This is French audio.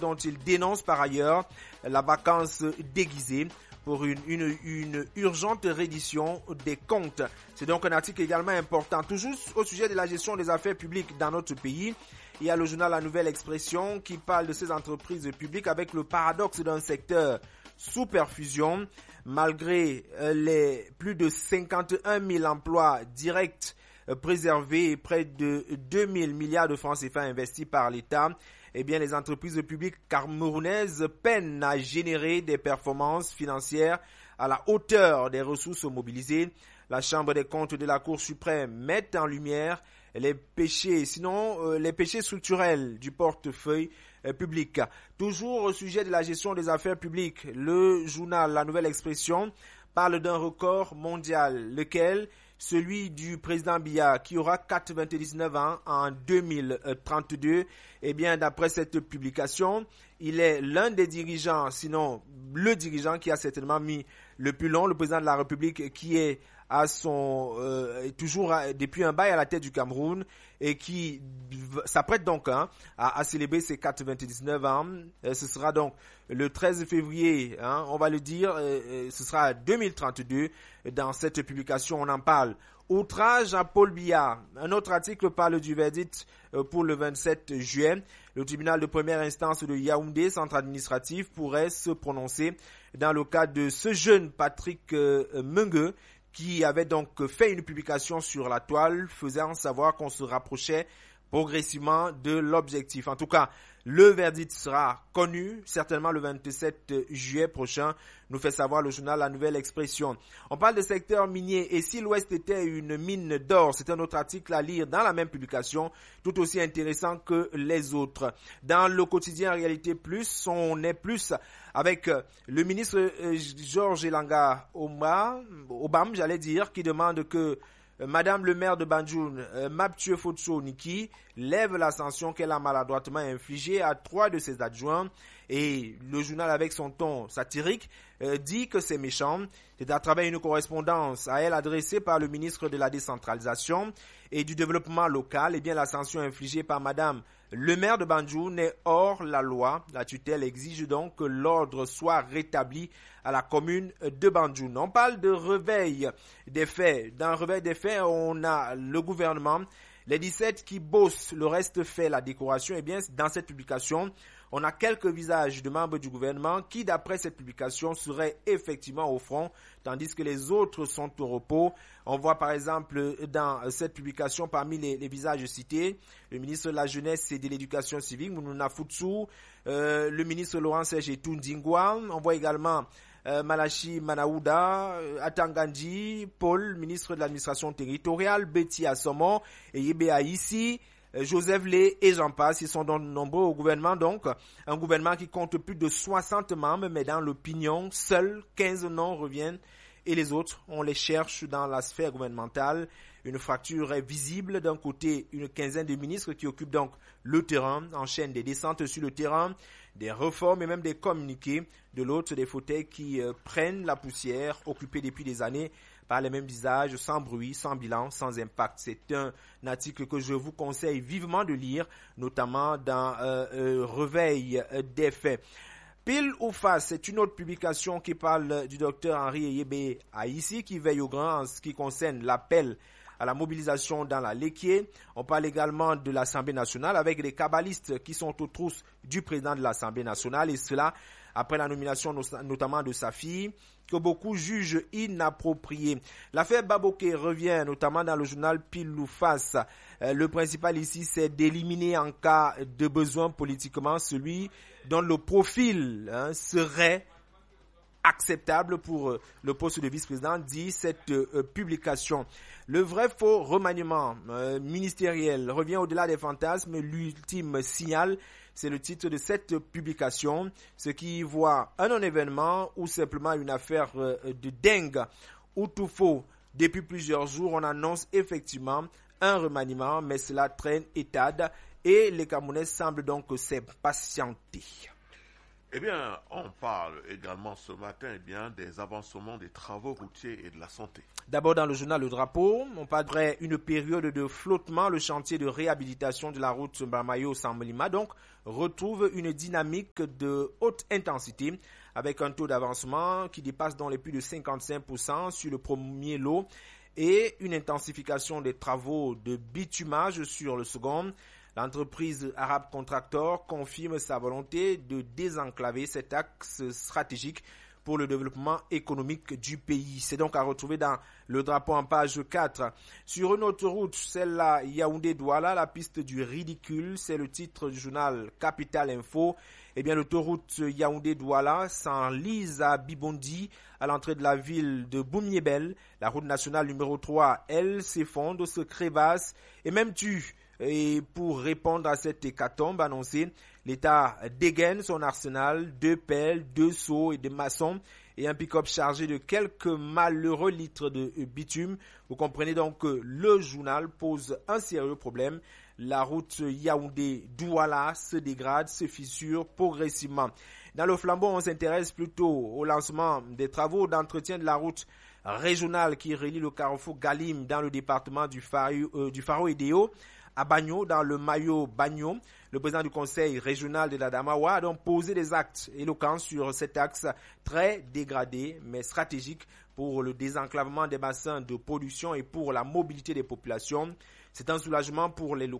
dont il dénonce par ailleurs la vacance déguisée pour une urgente reddition des comptes. C'est donc un article également important. Toujours au sujet de la gestion des affaires publiques dans notre pays, il y a le journal La Nouvelle Expression qui parle de ces entreprises publiques avec le paradoxe d'un secteur sous perfusion. Malgré les plus de 51 000 emplois directs préservés et près de 2 000 milliards de francs CFA investis par l'État, eh bien, les entreprises publiques camerounaises peinent à générer des performances financières à la hauteur des ressources mobilisées. La Chambre des comptes de la Cour suprême met en lumière les péchés, sinon les péchés structurels du portefeuille public. Toujours au sujet de la gestion des affaires publiques, le journal La Nouvelle Expression parle d'un record mondial, lequel celui du président Biya qui aura 99 ans en 2032. Eh bien, d'après cette publication, il est l'un des dirigeants, sinon le dirigeant qui a certainement mis le plus long, le président de la République qui est à toujours depuis un bail à la tête du Cameroun et qui s'apprête donc à célébrer ses 99 ans. Ce sera donc le 13 février, on va le dire, ce sera 2032. Dans cette publication, on en parle. Outrage à Paul Biya. Un autre article parle du verdict pour le 27 juin. Le tribunal de première instance de Yaoundé, centre administratif, pourrait se prononcer dans le cas de ce jeune Patrick Mengue, qui avait donc fait une publication sur la toile faisant savoir qu'on se rapprochait progressivement de l'objectif. En tout cas, le verdict sera connu certainement le 27 juillet prochain, nous fait savoir le journal La Nouvelle Expression. On parle de secteur minier et si l'Ouest était une mine d'or, c'est un autre article à lire dans la même publication, tout aussi intéressant que les autres. Dans le quotidien Réalité Plus, on est plus avec le ministre Georges Elanga Obam, j'allais dire, qui demande que Madame le maire de Banjoun, Maptue Fotso Niki, lève la sanction qu'elle a maladroitement infligée à 3 de ses adjoints. Et le journal, avec son ton satirique, dit que c'est méchant. C'est à travers une correspondance à elle adressée par le ministre de la décentralisation et du développement local. Eh bien, la sanction infligée par Madame le maire de Banjoun est hors la loi. La tutelle exige donc que l'ordre soit rétabli à la commune de Banjoun. On parle de réveil des faits. Dans le réveil des faits, on a le gouvernement, les 17 qui bossent, le reste fait la décoration. Eh bien, dans cette publication, on a quelques visages de membres du gouvernement qui, d'après cette publication, seraient effectivement au front, tandis que les autres sont au repos. On voit par exemple dans cette publication, parmi les visages cités, le ministre de la Jeunesse et de l'Éducation civique, Mounouna Futsu, le ministre Laurent Serge Toundingwa. On voit également Malachi Manaouda, Atangandji, Paul, ministre de l'administration territoriale, Betty Assomo et Yebe Aïssi, Joseph Lé et j'en passe. Ils sont donc nombreux au gouvernement, donc un gouvernement qui compte plus de 60 membres, mais dans l'opinion, seuls 15 noms reviennent et les autres, on les cherche dans la sphère gouvernementale. Une fracture est visible. D'un côté, une quinzaine de ministres qui occupent donc le terrain, enchaînent des descentes sur le terrain, des réformes et même des communiqués. De l'autre, des fauteuils qui prennent la poussière, occupés depuis des années par les mêmes visages, sans bruit, sans bilan, sans impact. C'est un article que je vous conseille vivement de lire, notamment dans Réveil des faits. Pile ou face, c'est une autre publication qui parle du docteur Henri Eyebe Aïssi qui veille au grand en ce qui concerne l'appel à la mobilisation dans la Léquier. On parle également de l'Assemblée nationale avec les kabbalistes qui sont aux trousses du président de l'Assemblée nationale et cela après la nomination notamment de sa fille que beaucoup jugent inappropriée. L'affaire Baboké revient notamment dans le journal Pile ou Face. Le principal ici, c'est d'éliminer en cas de besoin politiquement celui dont le profil serait acceptable pour le poste de vice-président, dit cette publication. Le vrai faux remaniement ministériel revient au-delà des fantasmes, l'ultime signal, c'est le titre de cette publication, ce qui voit un non-événement ou simplement une affaire de dingue ou tout faux. Depuis plusieurs jours, on annonce effectivement un remaniement, mais cela traîne et tarde et les Camerounais semblent donc s'impatienter. Eh bien, on parle également ce matin des avancements des travaux routiers et de la santé. D'abord dans le journal Le Drapeau, on parle après une période de flottement. Le chantier de réhabilitation de la route Bamayo-Samlima donc retrouve une dynamique de haute intensité avec un taux d'avancement qui dépasse dans les plus de 55% sur le premier lot et une intensification des travaux de bitumage sur le second. L'entreprise Arabe Contractor confirme sa volonté de désenclaver cet axe stratégique pour le développement économique du pays. C'est donc à retrouver dans le drapeau en page 4. Sur une autre route, celle-là, Yaoundé-Douala, la piste du ridicule, c'est le titre du journal Capital Info. Eh bien, l'autoroute Yaoundé-Douala s'enlise à Bibondi, à l'entrée de la ville de Boumniébel. La route nationale numéro 3, elle, s'effondre, se crévasse et même tue. Et pour répondre à cette hécatombe annoncée, l'État dégaine son arsenal, 2 pelles, 2 seaux et des maçons et un pick-up chargé de quelques malheureux litres de bitume. Vous comprenez donc que le journal pose un sérieux problème. La route Yaoundé-Douala se dégrade, se fissure progressivement. Dans le flambeau, on s'intéresse plutôt au lancement des travaux d'entretien de la route régionale qui relie le carrefour Galim dans le département du Faro-Edéo à Bagno, dans le Mayo Bagno. Le président du conseil régional de l'Adamawa a donc posé des actes éloquents sur cet axe très dégradé mais stratégique pour le désenclavement des bassins de production et pour la mobilité des populations. C'est un soulagement pour les